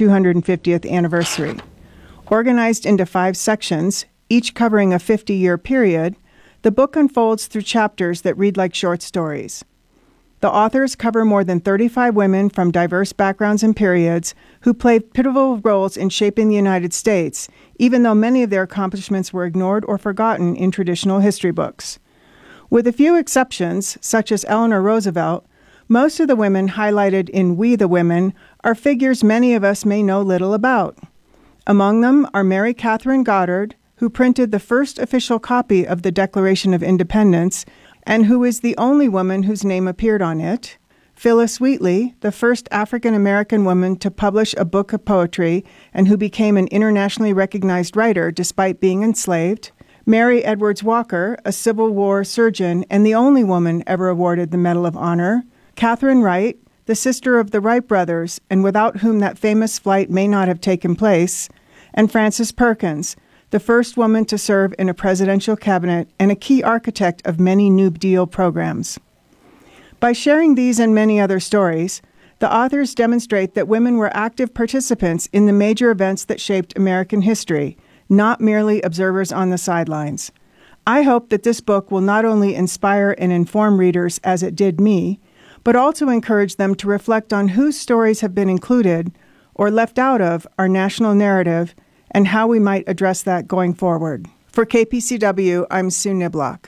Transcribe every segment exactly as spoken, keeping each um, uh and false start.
two hundred fiftieth anniversary. Organized into five sections, each covering a fifty-year period, the book unfolds through chapters that read like short stories. The authors cover more than thirty-five women from diverse backgrounds and periods who played pivotal roles in shaping the United States, even though many of their accomplishments were ignored or forgotten in traditional history books. With a few exceptions, such as Eleanor Roosevelt, most of the women highlighted in We the Women are figures many of us may know little about. Among them are Mary Catherine Goddard, who printed the first official copy of the Declaration of Independence and who is the only woman whose name appeared on it, Phyllis Wheatley, the first African-American woman to publish a book of poetry and who became an internationally recognized writer despite being enslaved, Mary Edwards Walker, a Civil War surgeon and the only woman ever awarded the Medal of Honor, Catherine Wright, the sister of the Wright brothers and without whom that famous flight may not have taken place, and Frances Perkins, the first woman to serve in a presidential cabinet and a key architect of many New Deal programs. By sharing these and many other stories, the authors demonstrate that women were active participants in the major events that shaped American history, not merely observers on the sidelines. I hope that this book will not only inspire and inform readers as it did me, but also encourage them to reflect on whose stories have been included or left out of our national narrative and how we might address that going forward. For K P C W, I'm Sue Niblock.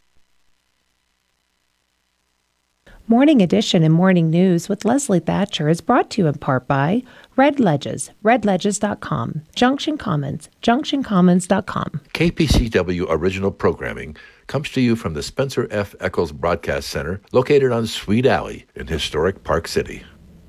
Morning Edition and Morning News with Leslie Thatcher is brought to you in part by Red Ledges, red ledges dot com, Junction Commons, junction commons dot com. K P C W original programming comes to you from the Spencer F. Eccles Broadcast Center, located on Sweet Alley in historic Park City.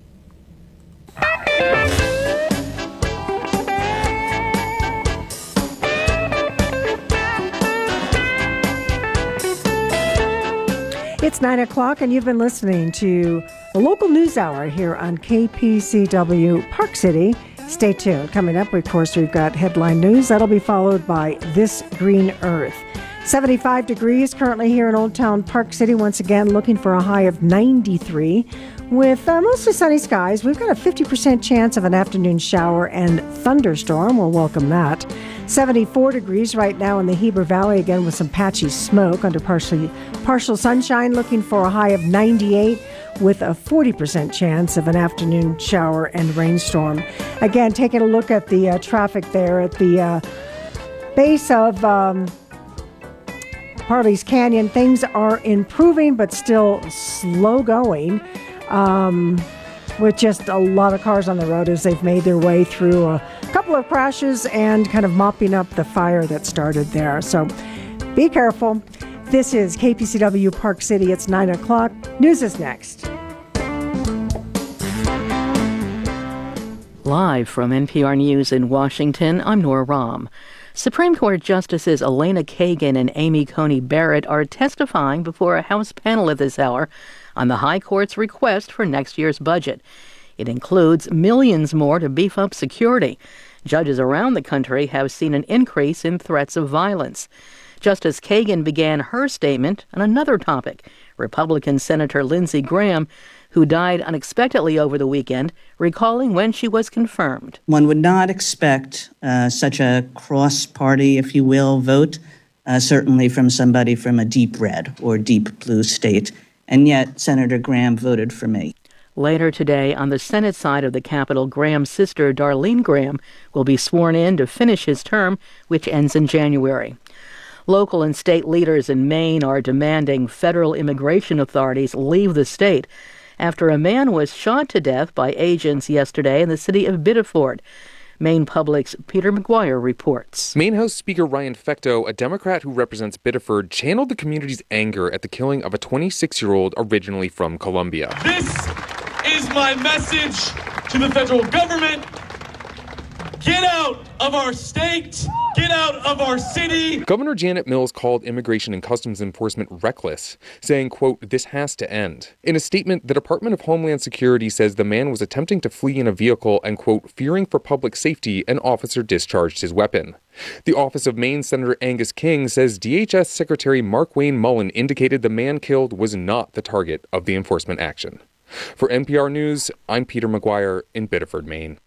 It's nine o'clock, and you've been listening to the local news hour here on K P C W Park City. Stay tuned. Coming up, of course, we've got headline news. That'll be followed by This Green Earth. seventy-five degrees currently here in Old Town Park City. Once again, looking for a high of ninety-three. With uh, mostly sunny skies, we've got a fifty percent chance of an afternoon shower and thunderstorm. We'll welcome that. seventy-four degrees right now in the Heber Valley, again with some patchy smoke under partially, partial sunshine, looking for a high of ninety-eight with a forty percent chance of an afternoon shower and rainstorm. Again, taking a look at the uh, traffic there at the uh, base of um, Parley's Canyon. Things are improving, but still slow going. Um, with just a lot of cars on the road as they've made their way through a couple of crashes and kind of mopping up the fire that started there. So be careful. This is K P C W Park City. It's nine o'clock. News is next. Live from N P R News in Washington, I'm Nora Rahm. Supreme Court Justices Elena Kagan and Amy Coney Barrett are testifying before a House panel at this hour on the High Court's request for next year's budget. It includes millions more to beef up security. Judges around the country have seen an increase in threats of violence. Justice Kagan began her statement on another topic. Republican Senator Lindsey Graham, who died unexpectedly over the weekend, recalling when she was confirmed. One would not expect uh, such a cross-party, if you will, vote, uh, certainly from somebody from a deep red or deep blue state. And yet, Senator Graham voted for me. Later today, on the Senate side of the Capitol, Graham's sister, Darlene Graham, will be sworn in to finish his term, which ends in January. Local and state leaders in Maine are demanding federal immigration authorities leave the state after a man was shot to death by agents yesterday in the city of Biddeford. Maine Public's Peter McGuire reports. Maine House Speaker Ryan Fecteau, a Democrat who represents Biddeford, channeled the community's anger at the killing of a twenty-six-year-old originally from Colombia. This is my message to the federal government. Get out of our state. Get out of our city. Governor Janet Mills called Immigration and Customs Enforcement reckless, saying, quote, "This has to end." In a statement, the Department of Homeland Security says the man was attempting to flee in a vehicle and, quote, "fearing for public safety, an officer discharged his weapon." The Office of Maine Senator Angus King says D H S Secretary Mark Wayne Mullen indicated the man killed was not the target of the enforcement action. For N P R News, I'm Peter McGuire in Biddeford, Maine.